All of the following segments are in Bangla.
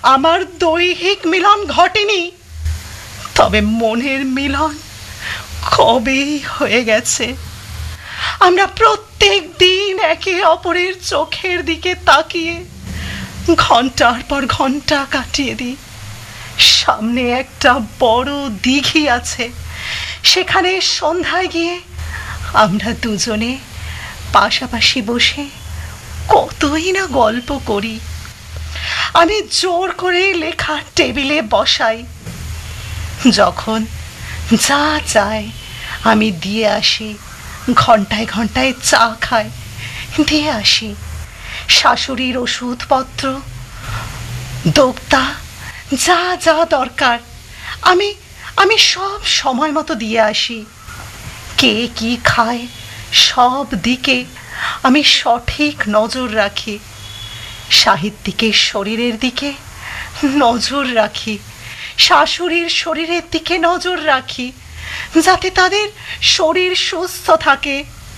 আমার দৈহিক মিলন ঘটেনি, তবে মনের মিলন কবেই হয়ে গেছে। আমরা প্রত্যেক দিন একে অপরের চোখের দিকে তাকিয়ে ঘন্টার পর ঘন্টা কাটিয়ে দিই। সামনে একটা বড় দিঘি আছে, সেখানে সন্ধ্যায় গিয়ে আমরা দুজনে পাশাপাশি বসে কতই না গল্প করি। আমি জোর করে লেখা টেবিলে বসাই, যখন যা চাই আমি দিয়ে আসি। ঘন্টায় ঘন্টায় চা খাই, দিয়ে আসি। শাশুড়ির ওষুধপত্র, দোক্তা, যা যা দরকার আমি আমি সব সময় মতো দিয়ে আসি। কে কি খায় সব দিকে আমি সঠিক নজর রাখি। সাহিত্যিকের শরীরের দিকে নজর রাখি, শাশুড়ির শরীরের দিকে নজর রাখি, যাতে তাদের শরীর সুস্থ থাকে।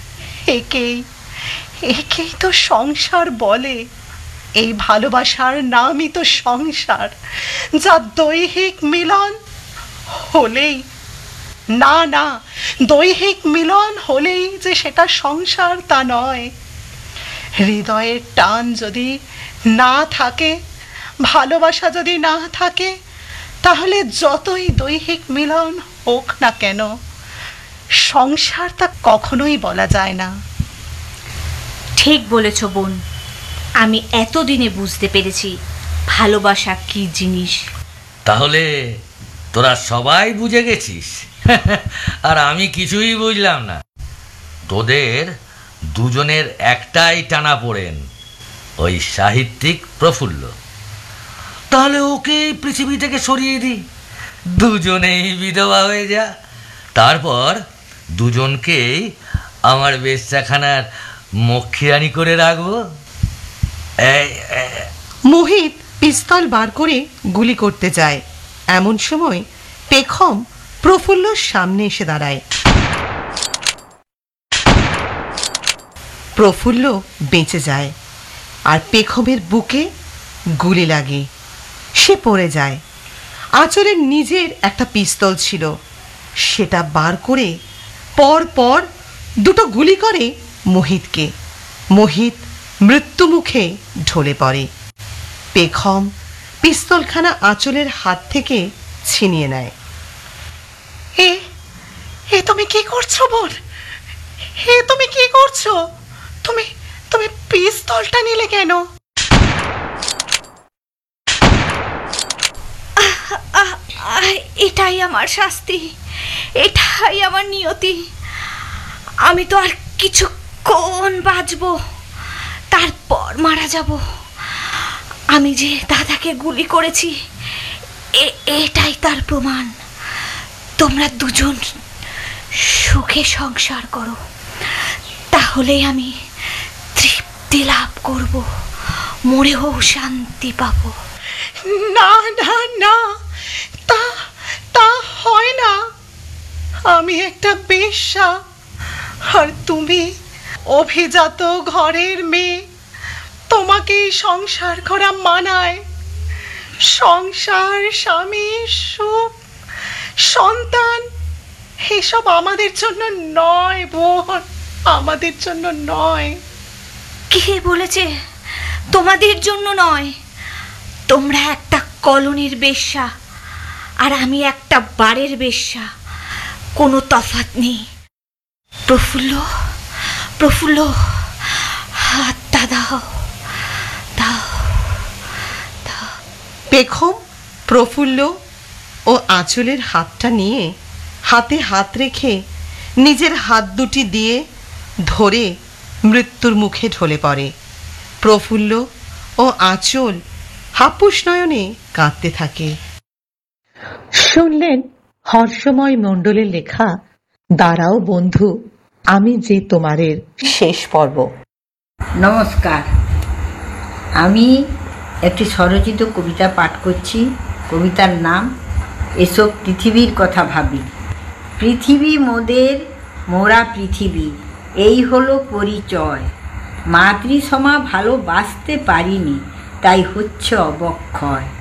একেই তো সংসার বলে। এই ভালোবাসার নামই তো সংসার, যা দৈহিক মিলন হলেই না দৈহিক মিলন হলেই যে সেটা সংসার তা নয়। হৃদয়ের টান যদি না থাকে, ভালোবাসা যদি না থাকে, তাহলে যতই দৈহিক মিলন হোক না কেন, সংসার তা কখনোই বলা যায় না। ঠিক বলেছ বোন, আমি এতদিনে বুঝতে পেরেছি ভালোবাসা কি জিনিস। তাহলে তোরা সবাই বুঝে গেছিস, আর আমি কিছুই বুঝলাম না। তোদের দুজনের একটাই টানাপোড়েন, ওই সাহিত্যিক প্রফুল্ল। তাহলে ওকে পৃথিবী থেকে সরিয়ে দিই, দুজনেই বিধবা হয়ে যা। তারপর দুজনকেই আমার বেশ্যাখানার মক্ষিরানি করে রাখবো। মোহিত পিস্তল বার করে গুলি করতে যায়। এমন সময় পেখম প্রফুল্লর সামনে এসে দাঁড়ায়। প্রফুল্ল বেঁচে যায়, আর পেখমের বুকে গুলি লাগে। সে পড়ে যায়। আঁচলের নিজের একটা পিস্তল ছিল, সেটা বার করে পর পর দুটো গুলি করে মোহিতকে। মোহিত মৃত্যু মুখে ঢলে পড়ে। পেখম পিস্তলখানা আঁচলের হাত থেকে ছিনিয়ে নেয়। এ তুমি কি করছো বোন? তুমি কি করছো? তুমি তুমি পিস্তলটা নিলে কেন? এটাই আমার শাস্তি, এটাই আমার নিয়তি। আমি তো আর কিছুক্ষণ বাঁচবো, তারপর মারা যাব। আমি যে দাদাকে গুলি করেছি, এটাই তার প্রমাণ। তোমরা দুজন সুখে সংসার করো, তাহলেই আমি তৃপ্তি লাভ করব, মরেও শান্তি পাবো। না না না, তা হয় না। আমি একটা বেশ্যা, আর তুমি অভিজাত ঘরের মেয়ে। তোমাকেই সংসার করা মানায়। সংসার, স্বামী, সুখ, সন্তান, এসব আমাদের জন্য নয় বোন, আমাদের জন্য নয়। কে বলেছে তোমাদের জন্য নয়? তোমরা একটা কলোনির বেশ্যা, আর আমি একটা বাড়ির বেশ্যা, কোনো তফাৎ নেই। প্রফুল্ল, প্রফুল্ল, হাতটা দাও, দাও, দাও। পেখম প্রফুল্ল ও আঁচলের হাতটা নিয়ে হাতে হাত রেখে নিজের হাত দুটি দিয়ে ধরে মৃত্যুর মুখে ঢলে পড়ে। প্রফুল্ল ও আঁচল হাপুস নয়নে কাঁদতে থাকে। শুনলেন হর্ষময় মণ্ডলের লেখা দাঁড়াও বন্ধু আমি যে তোমারের শেষ পর্ব। নমস্কার, আমি একটি স্বরচিত কবিতা পাঠ করছি। কবিতার নাম এসব পৃথিবীর কথা ভাবি। পৃথিবী মোদের, মোরা পৃথিবী, এই হলো পরিচয়। মাতৃসমা ভালোবাসতে পারিনি, তাই হচ্ছে অবক্ষয়।